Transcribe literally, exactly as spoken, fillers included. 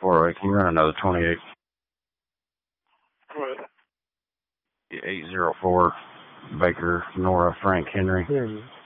four oh eight. Can you run another twenty-eight? Go ahead. eight zero four, Baker, Nora, Frank, Henry. Here it is.